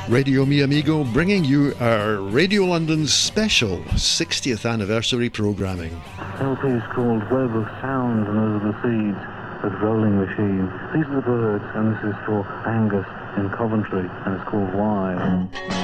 Radio Mi Amigo, bringing you our Radio London special 60th anniversary programming. LP is called Web of Sound and Over the Seeds with Rolling Machine. These are the birds, and this is for Angus in Coventry, and it's called Why.